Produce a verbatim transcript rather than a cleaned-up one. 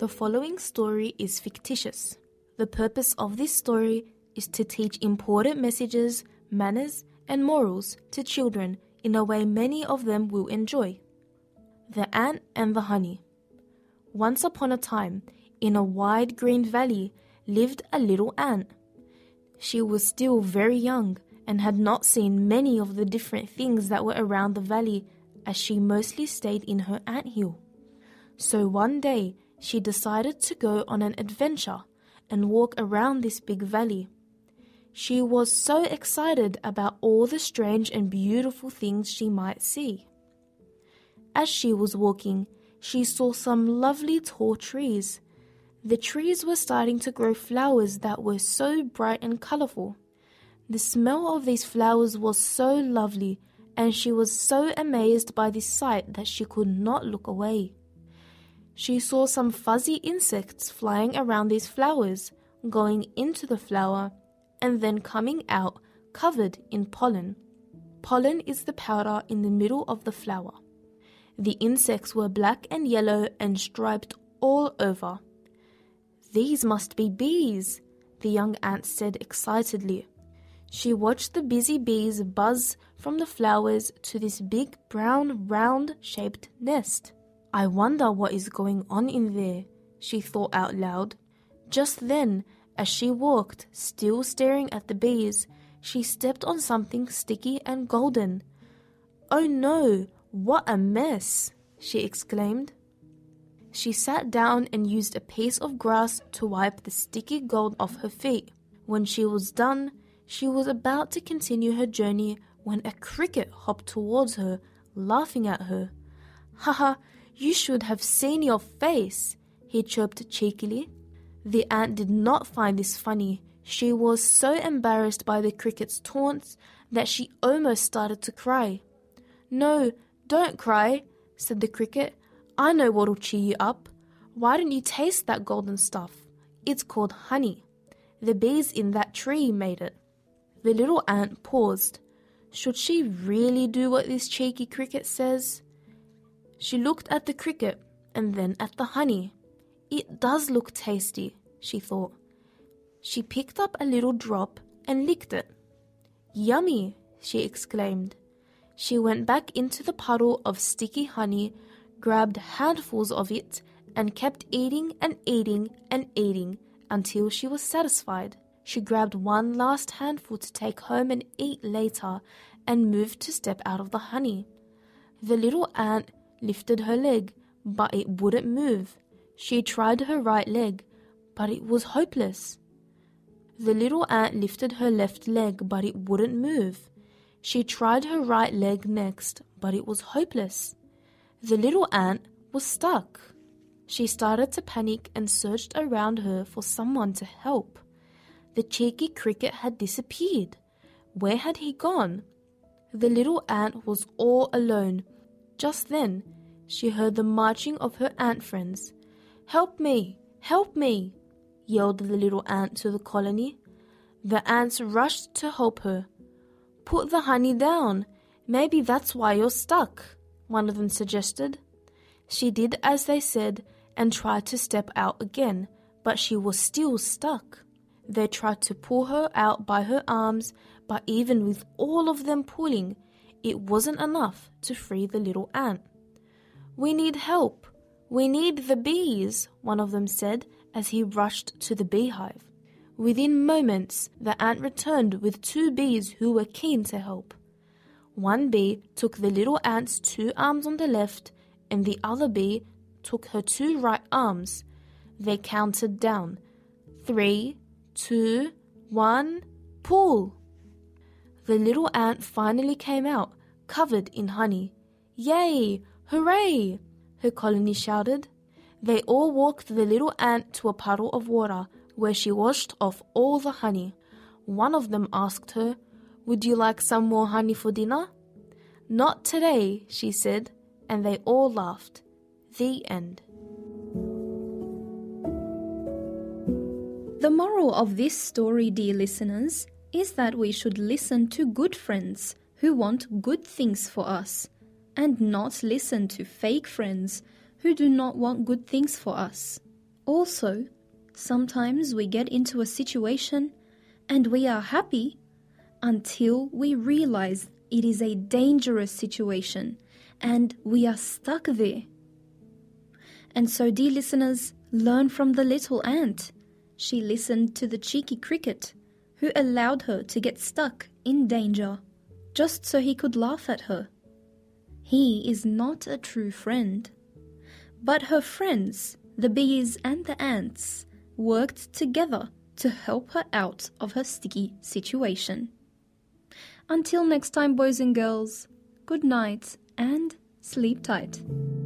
The following story is fictitious. The purpose of this story is to teach important messages, manners, and morals to children in a way many of them will enjoy. The Ant and the Honey. Once upon a time, in a wide green valley, lived a little ant. She was still very young and had not seen many of the different things that were around the valley, as she mostly stayed in her anthill. So one day, she decided to go on an adventure and walk around this big valley. She was so excited about all the strange and beautiful things she might see. As she was walking, she saw some lovely tall trees. The trees were starting to grow flowers that were so bright and colorful. The smell of these flowers was so lovely, and she was so amazed by this sight that she could not look away. She saw some fuzzy insects flying around these flowers, going into the flower, and then coming out covered in pollen. Pollen is the powder in the middle of the flower. The insects were black and yellow and striped all over. "These must be bees," the young ant said excitedly. She watched the busy bees buzz from the flowers to this big brown round-shaped nest. "I wonder what is going on in there," she thought out loud. Just then, as she walked, still staring at the bees, she stepped on something sticky and golden. "Oh no, what a mess!" she exclaimed. She sat down and used a piece of grass to wipe the sticky gold off her feet. When she was done, she was about to continue her journey when a cricket hopped towards her, laughing at her. "Haha, you should have seen your face," he chirped cheekily. The ant did not find this funny. She was so embarrassed by the cricket's taunts that she almost started to cry. "No, don't cry," said the cricket. "I know what'll cheer you up. Why don't you taste that golden stuff? It's called honey. The bees in that tree made it." The little ant paused. Should she really do what this cheeky cricket says? She looked at the cricket and then at the honey. "It does look tasty," she thought. She picked up a little drop and licked it. "Yummy," she exclaimed. She went back into the puddle of sticky honey, grabbed handfuls of it, and kept eating and eating and eating until she was satisfied. She grabbed one last handful to take home and eat later and moved to step out of the honey. The little ant lifted her leg, but it wouldn't move. She tried her right leg, but it was hopeless. The little ant lifted her left leg, but it wouldn't move. She tried her right leg next, but it was hopeless. The little ant was stuck. She started to panic and searched around her for someone to help. The cheeky cricket had disappeared. Where had he gone? The little ant was all alone. Just then, she heard the marching of her ant friends. "Help me! Help me!" yelled the little ant to the colony. The ants rushed to help her. "Put the honey down. Maybe that's why you're stuck," one of them suggested. She did as they said and tried to step out again, but she was still stuck. They tried to pull her out by her arms, but even with all of them pulling, it wasn't enough to free the little ant. "We need help. We need the bees," one of them said as he rushed to the beehive. Within moments, the ant returned with two bees who were keen to help. One bee took the little ant's two arms on the left, and the other bee took her two right arms. They counted down. Three, two, one, pull! The little ant finally came out, covered in honey. "Yay! Hooray!" her colony shouted. They all walked the little ant to a puddle of water, where she washed off all the honey. One of them asked her, "Would you like some more honey for dinner?" "Not today," she said, and they all laughed. The end. The moral of this story, dear listeners, is that we should listen to good friends who want good things for us, and not listen to fake friends who do not want good things for us. Also, sometimes we get into a situation and we are happy until we realize it is a dangerous situation and we are stuck there. And so, dear listeners, learn from the little ant. She listened to the cheeky cricket, who allowed her to get stuck in danger, just so he could laugh at her. He is not a true friend. But her friends, the bees and the ants, worked together to help her out of her sticky situation. Until next time, boys and girls, good night and sleep tight.